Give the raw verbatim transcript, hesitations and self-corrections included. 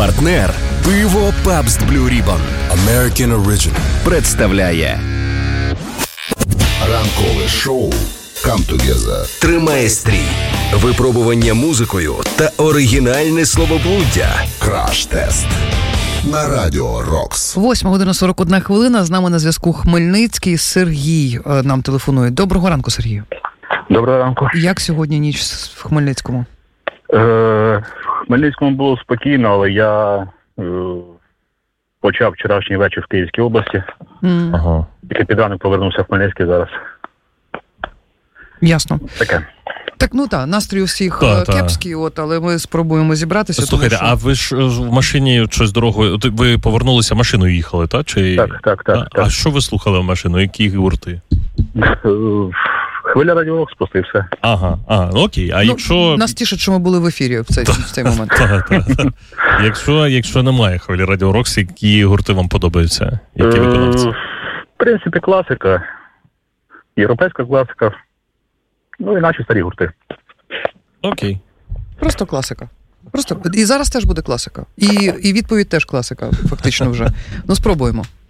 Партнер пиво Pabst Blue Ribbon American Original представляє ранкове шоу Come Together. Тримає стрій. Випробування музикою та оригінальне словоблуддя. Краш-тест на Радіо Рокс. Восьма година сорок одна хвилина. З нами на зв'язку Хмельницький. Сергій нам телефонує. Доброго ранку, Сергію. Доброго ранку. Як сьогодні ніч в Хмельницькому? Е, в Хмельницькому було спокійно, але я е, почав вчорашній вечір в Київській області. Mm. Ага. Тільки під ранок повернувся в Хмельницький зараз. Ясно. Таке. Так, ну так, настрій у всіх та, кепський, та. От, але ми спробуємо зібратися. Слухайте, тому, що... а ви ж в машині щось дорогою, ви повернулися, машиною їхали, так? Чи... Так, так, так. А, так. а що ви слухали в машину? Які гурти? Хвиля Радіо Рокс, просто і все. Ага, ага, окей. А ну, якщо... Нас тішить, що ми були в ефірі в цей, в цей момент. Так, так. Якщо, якщо немає Хвилі Радіо Рокс, які гурти вам подобаються? Які виконавці? В принципі, класика. Європейська класика. Ну і наші старі гурти. Окей. Просто класика. Просто. І зараз теж буде класика. І, і відповідь теж класика, фактично вже. Ну, спробуємо.